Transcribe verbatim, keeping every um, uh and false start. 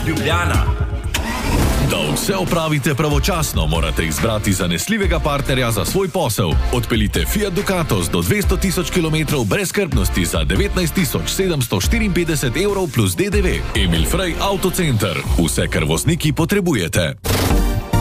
Ljubljana. Da vse opravite pravočasno, morate izbrati zanesljivega partnerja za svoj posel. Odpeljite Fiat Ducato z do dvesto tisoč kilometrov brezskrbnosti za devetnajst tisoč sedemsto štiriinpetdeset evrov plus D D V. Emil Frey Autocenter. Vse, kar vozniki potrebujete.